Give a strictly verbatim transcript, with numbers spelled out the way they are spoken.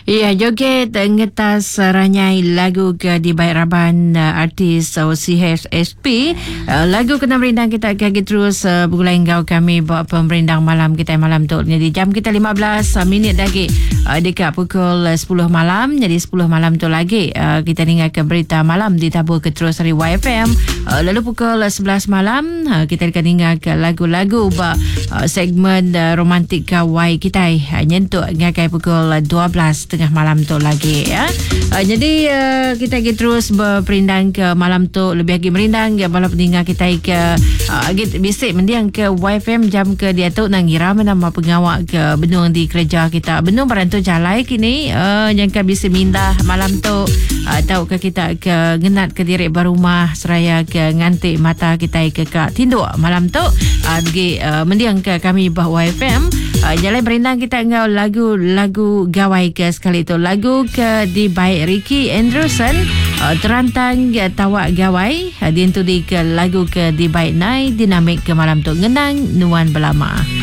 Ya, joget ngetas ranyai lagu ke di Baik Raban uh, artis uh, C H S P. Uh, lagu kena merindang kita akan terus uh, bergulai engkau kami buat pemerindang malam kita malam tu. Jadi jam kita lima belas uh, minit lagi uh, dekat pukul uh, sepuluh malam. Jadi sepuluh malam tu lagi uh, kita dengarkan berita malam ditabur ke terus dari Y F M. Uh, lalu pukul uh, sebelas malam uh, kita akan dengarkan lagu-lagu buat uh, segmen uh, romantik kawai kita uh, nyentuk dengarkan pukul uh, dua belas tengah malam tu lagi ya. Uh, jadi uh, kita akan terus berperindang ke malam tu lebih lagi merindang ya malam pendengar kita ke uh, bisik mendiang ke Y F M jam ke dia tu nang ngira nama pengawak ke benung di kerja kita benung Barantu Jalai kini uh, yang ke bisa mindah malam tu uh, tahu ke kita ke genat ke diri berumah seraya ke ngantik mata kita ke kak tinduk malam tu uh, di uh, mendiang ke kami bah Y F M uh, jalan berindang kita ngau lagu-lagu gawai ke sekali tu lagu ke di Baik Ricky Anderson uh, terantang uh, tawak gawai uh, dientu di ke lagu ke di Baik Nai dinamik ke malam tu ngenang nuan belama.